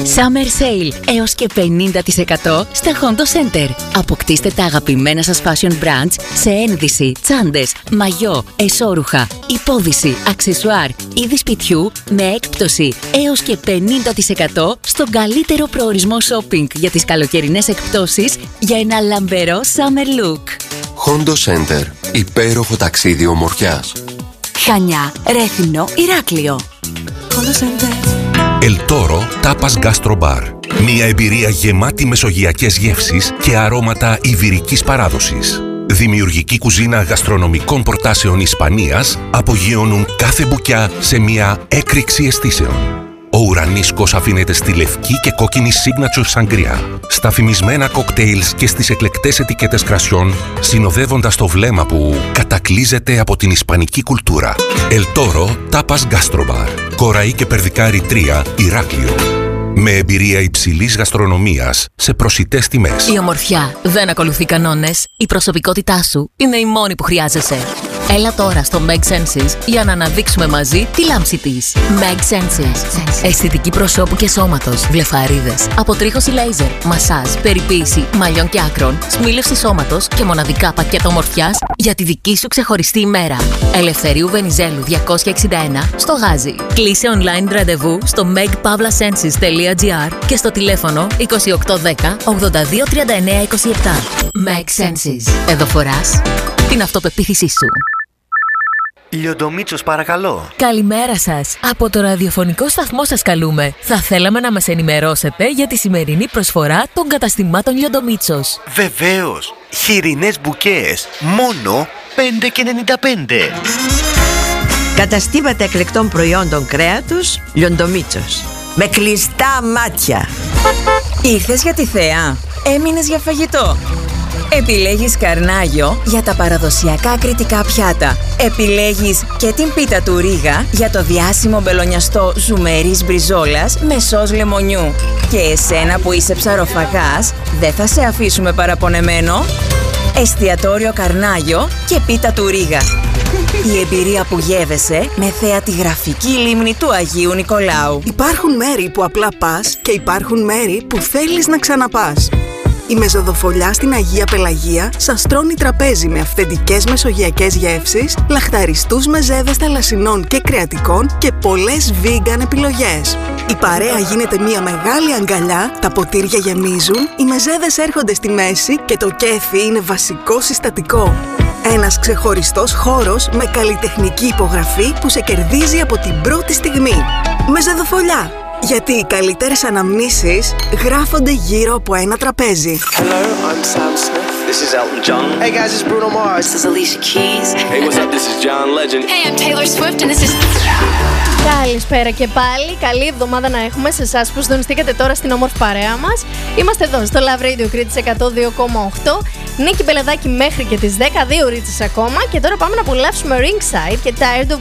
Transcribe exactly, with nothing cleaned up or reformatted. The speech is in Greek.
Summer Sale έως και πενήντα τοις εκατό στα Hondo Center. Αποκτήστε τα αγαπημένα σας fashion brands σε ένδυση, τσάντες, μαγιό, εσώρουχα, υπόδυση, αξεσουάρ, είδη σπιτιού με έκπτωση έως και πενήντα τοις εκατό στον καλύτερο προορισμό shopping για τις καλοκαιρινές εκπτώσεις για ένα λαμπερό summer look. Hondo Center. Υπέροχο ταξίδι ομορφιάς. Χανιά, Ρέθυμνο, Ηράκλειο. Hondo Center. El Toro Tapas Gastro Bar. Μια εμπειρία γεμάτη μεσογειακές γεύσεις και αρώματα ιβηρικής παράδοσης. Δημιουργική κουζίνα γαστρονομικών προτάσεων Ισπανίας απογειώνουν κάθε μπουκιά σε μια έκρηξη αισθήσεων. Ο ουρανίσκος αφήνεται στη λευκή και κόκκινη signature σαγκριά, στα φημισμένα κοκτέιλς και στις εκλεκτές ετικέτες κρασιών, συνοδεύοντας το βλέμμα που κατακλείζεται από την ισπανική κουλτούρα. El Toro Tapas Gastro Bar. Κοραή και Περδικάρη τρία, Ηράκλειο. Με εμπειρία υψηλής γαστρονομίας σε προσιτές τιμές. Η ομορφιά δεν ακολουθεί κανόνες. Η προσωπικότητά σου είναι η μόνη που χρειάζεσαι. Έλα τώρα στο Meg Senses για να αναδείξουμε μαζί τη λάμψη της. Meg Senses. Αισθητική προσώπου και σώματος, βλεφαρίδες, αποτρίχωση λέιζερ, μασάζ, περιποίηση μαλλιών και άκρων, σμήλευση σώματος και μοναδικά πακέτο ομορφιάς για τη δική σου ξεχωριστή ημέρα. Ελευθερίου Βενιζέλου διακόσια εξήντα ένα στο Γάζι. Κλείσε online ραντεβού στο meg pavla senses τελεία gr και στο τηλέφωνο είκοσι οκτώ δέκα ογδόντα δύο τριάντα εννέα είκοσι επτά. Meg Senses. Εδώ φοράς την αυτοπεποίθησή σου. Λιοντομίτσος, παρακαλώ. Καλημέρα σας. Από το ραδιοφωνικό σταθμό σας καλούμε. Θα θέλαμε να μας ενημερώσετε για τη σημερινή προσφορά των καταστημάτων Λιοντομίτσος. Βεβαίως. Χοιρινές μπουκές. Μόνο πέντε και ενενήντα πέντε. Καταστήματα εκλεκτών προϊόντων κρέατος Λιοντομίτσος. Με κλειστά μάτια. Ήρθες για τη θέα. Έμεινες για φαγητό. Επιλέγεις καρνάγιο για τα παραδοσιακά κρητικά πιάτα. Επιλέγεις και την πίτα του Ρίγα για το διάσημο μπελονιαστό ζουμερής μπριζόλας με σως λεμονιού. Και εσένα που είσαι ψαροφαγάς, δεν θα σε αφήσουμε παραπονεμένο. Εστιατόριο Καρνάγιο και πίτα του Ρίγα. Η εμπειρία που γεύεσαι με θέα τη γραφική λίμνη του Αγίου Νικολάου. Υπάρχουν μέρη που απλά πας και υπάρχουν μέρη που θέλεις να ξαναπάς. Η Μεζοδοφολιά στην Αγία Πελαγία σας τρώνει τραπέζι με αυθεντικές μεσογειακές γεύσεις, λαχταριστούς μεζέδες θαλασσινών και κρεατικών και πολλές vegan επιλογές. Η παρέα γίνεται μια μεγάλη αγκαλιά, τα ποτήρια γεμίζουν, οι μεζέδες έρχονται στη μέση και το κέφι είναι βασικό συστατικό. Ένας ξεχωριστός χώρος με καλλιτεχνική υπογραφή που σε κερδίζει από την πρώτη στιγμή. Μεζεδοφολιά. Γιατί οι καλύτερες αναμνήσεις γράφονται γύρω από ένα τραπέζι. Hello, I'm Sam Smith. This is Elton John. Hey guys, it's Bruno Mars. This is Alicia Keys. Hey, what's up? This is John Legend. Hey, I'm Taylor Swift and this is... Καλησπέρα και πάλι. Καλή εβδομάδα να έχουμε σε εσάς που συντονιστήκατε τώρα στην όμορφη παρέα μας. Είμαστε εδώ στο Love Radio Κρήτης εκατό δύο κόμμα οκτώ. Νίκη Μπελεδάκη μέχρι και τις δέκα, δύο ρίτσες ακόμα. Και τώρα πάμε να απολαύσουμε Ringside και Tired of